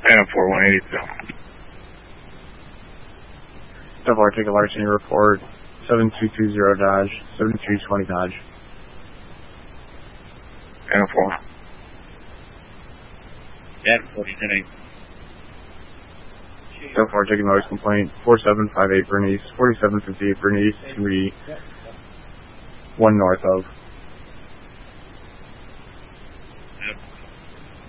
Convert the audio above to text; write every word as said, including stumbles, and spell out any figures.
Phantom four one eighty-two. Develar, take a larceny report, seven two two zero Dodge, seven two twenty Dodge. Phantom four. Phantom forty-nine. Develar, taking noise complaint, four seven five eight Bernice, forty-seven fifty-eight Bernice, three, one north of.